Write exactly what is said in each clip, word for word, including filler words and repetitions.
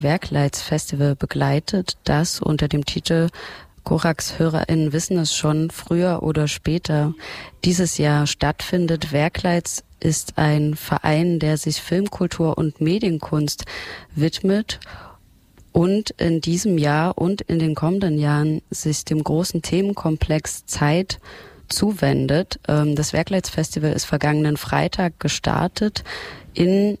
Werkleitz-Festival begleitet, das unter dem Titel Korax-HörerInnen wissen es schon, früher oder später dieses Jahr stattfindet. Werkleitz ist ein Verein, der sich Filmkultur und Medienkunst widmet und in diesem Jahr und in den kommenden Jahren sich dem großen Themenkomplex Zeit zuwendet. Das Werkleitz-Festival ist vergangenen Freitag gestartet in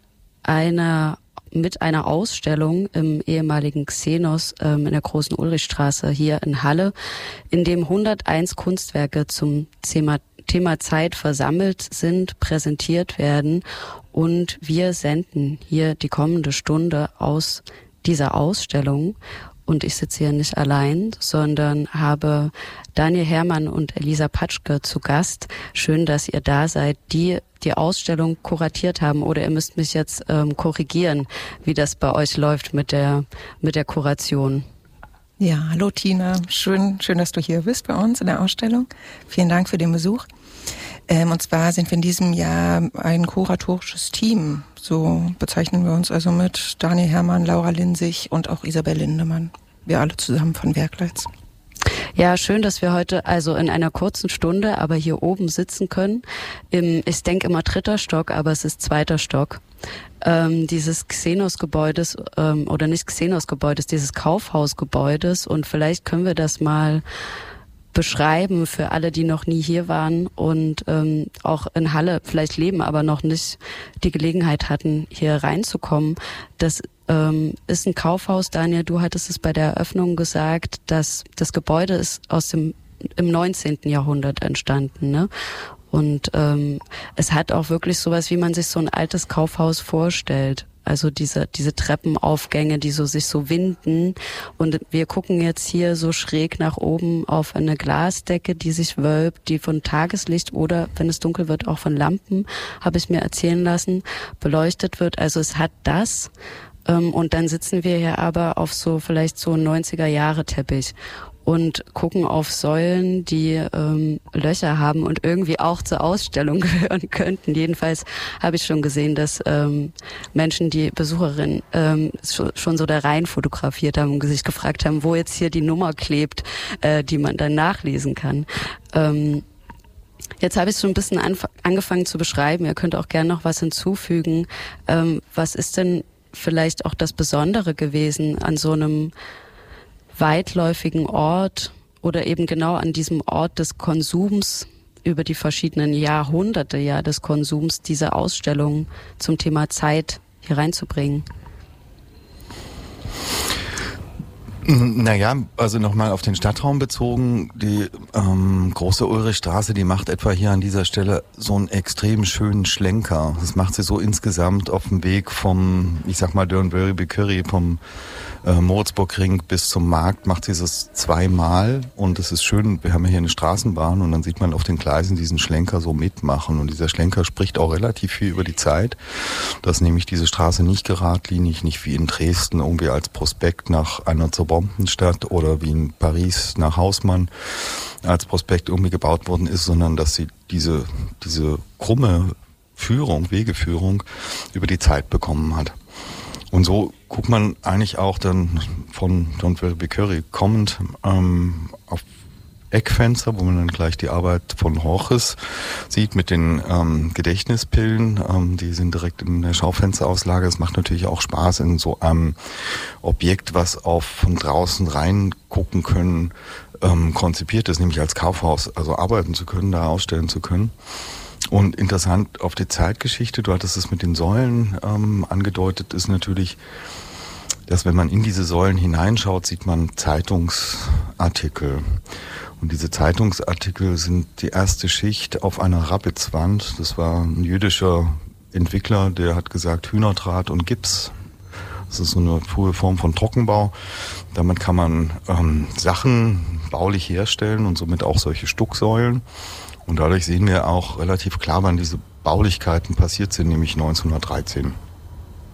einer mit einer Ausstellung im ehemaligen Xenos ähm, in der Großen Ulrichstraße hier in Halle, in dem hunderteins Kunstwerke zum Thema, Thema Zeit versammelt sind, präsentiert werden. Und wir senden hier die kommende Stunde aus dieser Ausstellung. Und ich sitze hier nicht allein, sondern habe Daniel Herrmann und Elisa Patschke zu Gast. Schön, dass ihr da seid, die die Ausstellung kuratiert haben. Oder ihr müsst mich jetzt ähm, korrigieren, wie das bei euch läuft mit der mit der Kuration. Ja, hallo Tina. Schön, schön, dass du hier bist bei uns in der Ausstellung. Vielen Dank für den Besuch. Ähm, und zwar sind wir in diesem Jahr ein kuratorisches Team. So bezeichnen wir uns also mit Daniel Herrmann, Laura Linsig und auch Isabel Lindemann. Wir alle zusammen von Werkleitz. Ja, schön, dass wir heute also in einer kurzen Stunde aber hier oben sitzen können. Im, ich denke immer dritter Stock, aber es ist zweiter Stock. Ähm, dieses Xenos-Gebäudes ähm, oder nicht Xenos-Gebäudes, dieses Kaufhausgebäudes. Und vielleicht können wir das mal beschreiben für alle, die noch nie hier waren und ähm, auch in Halle vielleicht leben, aber noch nicht die Gelegenheit hatten, hier reinzukommen. Das ähm, ist ein Kaufhaus. Daniel, du hattest es bei der Eröffnung gesagt, dass das Gebäude ist aus dem im neunzehnten Jahrhundert entstanden, ne? Und ähm, es hat auch wirklich sowas, wie man sich so ein altes Kaufhaus vorstellt. Also diese diese Treppenaufgänge, die so sich so winden. Und wir gucken jetzt hier so schräg nach oben auf eine Glasdecke, die sich wölbt, die von Tageslicht oder, wenn es dunkel wird, auch von Lampen, habe ich mir erzählen lassen, beleuchtet wird. Also es hat das. Ähm, und dann sitzen wir hier aber auf so vielleicht so neunziger-Jahre-Teppich und gucken auf Säulen, die ähm, Löcher haben und irgendwie auch zur Ausstellung gehören könnten. Jedenfalls habe ich schon gesehen, dass ähm, Menschen, die Besucherinnen ähm, schon, schon so da rein fotografiert haben und sich gefragt haben, wo jetzt hier die Nummer klebt, äh, die man dann nachlesen kann. Ähm, Jetzt habe ich so ein bisschen anf- angefangen zu beschreiben. Ihr könnt auch gerne noch was hinzufügen. Ähm, was ist denn vielleicht auch das Besondere gewesen an so einem weitläufigen Ort oder eben genau an diesem Ort des Konsums über die verschiedenen Jahrhunderte ja des Konsums, diese Ausstellung zum Thema Zeit hier reinzubringen? Naja, also nochmal auf den Stadtraum bezogen, die ähm, große Ulrichstraße, die macht etwa hier an dieser Stelle so einen extrem schönen Schlenker. Das macht sie so insgesamt auf dem Weg vom, ich sag mal, Dörnbury-Curry, vom äh, Moritzburgring bis zum Markt, macht sie das zweimal und es ist schön, wir haben ja hier eine Straßenbahn und dann sieht man auf den Gleisen diesen Schlenker so mitmachen und dieser Schlenker spricht auch relativ viel über die Zeit, dass nämlich diese Straße nicht geradlinig, nicht wie in Dresden irgendwie als Prospekt nach einer zur Bombenstadt oder wie in Paris nach Haussmann als Prospekt irgendwie gebaut worden ist, sondern dass sie diese, diese krumme Führung, Wegeführung über die Zeit bekommen hat. Und so guckt man eigentlich auch dann von Dörnbury kommend ähm, auf Eckfenster, wo man dann gleich die Arbeit von Horches sieht mit den ähm, Gedächtnispillen. Ähm, die sind direkt in der Schaufensterauslage. Es macht natürlich auch Spaß in so einem Objekt, was auf von draußen reingucken können, ähm, konzipiert ist, nämlich als Kaufhaus, also arbeiten zu können, da ausstellen zu können. Und interessant auf die Zeitgeschichte, du hattest es mit den Säulen ähm, angedeutet, ist natürlich, dass wenn man in diese Säulen hineinschaut, sieht man Zeitungsartikel. Und diese Zeitungsartikel sind die erste Schicht auf einer Rabitzwand. Das war ein jüdischer Entwickler, der hat gesagt Hühnerdraht und Gips. Das ist so eine frühe Form von Trockenbau. Damit kann man ähm, Sachen baulich herstellen und somit auch solche Stucksäulen. Und dadurch sehen wir auch relativ klar, wann diese Baulichkeiten passiert sind, nämlich neunzehnhundertdreizehn.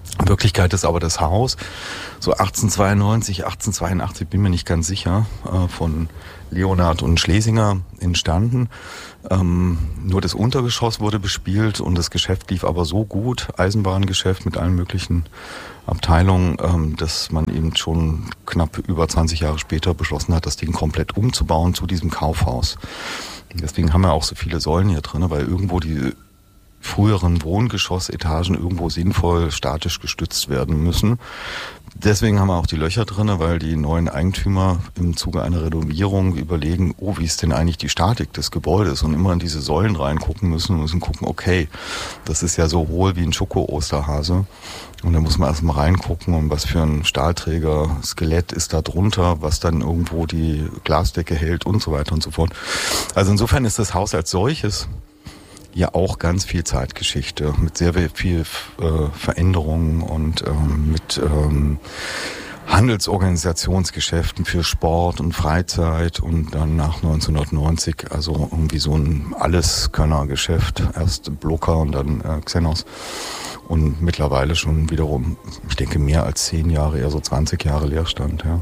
In Wirklichkeit ist aber das Haus so achtzehnhundertzweiundneunzig, achtzehnhundertzweiundachtzig, bin mir nicht ganz sicher, äh, von Leonhard und Schlesinger entstanden. Ähm, nur das Untergeschoss wurde bespielt und das Geschäft lief aber so gut, Eisenbahngeschäft mit allen möglichen Abteilungen, ähm, dass man eben schon knapp über zwanzig Jahre später beschlossen hat, das Ding komplett umzubauen zu diesem Kaufhaus. Deswegen haben wir auch so viele Säulen hier drin, weil irgendwo die früheren Wohngeschossetagen irgendwo sinnvoll statisch gestützt werden müssen. Deswegen haben wir auch die Löcher drin, weil die neuen Eigentümer im Zuge einer Renovierung überlegen, oh, wie ist denn eigentlich die Statik des Gebäudes, und immer in diese Säulen reingucken müssen und müssen gucken, okay, das ist ja so hohl wie ein Schoko-Osterhase. Und da muss man erstmal reingucken, und was für ein Stahlträger, Skelett ist da drunter, was dann irgendwo die Glasdecke hält und so weiter und so fort. Also insofern ist das Haus als solches ja auch ganz viel Zeitgeschichte mit sehr viel äh, Veränderungen und ähm, mit ähm, Handelsorganisationsgeschäften für Sport und Freizeit, und dann nach neunzehnhundertneunzig also irgendwie so ein Alleskönner-Geschäft. Erst Blocker und dann äh, Xenos. Und mittlerweile schon wiederum, ich denke, mehr als zehn Jahre, eher so zwanzig Jahre Leerstand, ja.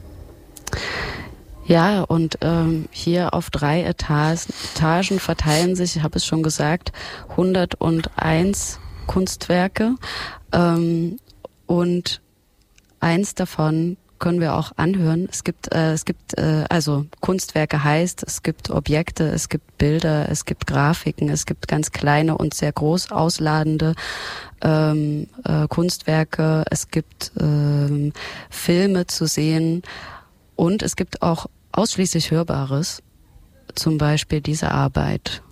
Ja, und ähm, hier auf drei Etagen, Etagen verteilen sich, ich habe es schon gesagt, hunderteins Kunstwerke. Ähm, und eins davon können wir auch anhören. Es gibt, äh, es gibt, äh, also Kunstwerke heißt, es gibt Objekte, es gibt Bilder, es gibt Grafiken, es gibt ganz kleine und sehr groß ausladende ähm, äh, Kunstwerke, es gibt ähm, Filme zu sehen, und es gibt auch ausschließlich Hörbares, zum Beispiel diese Arbeit.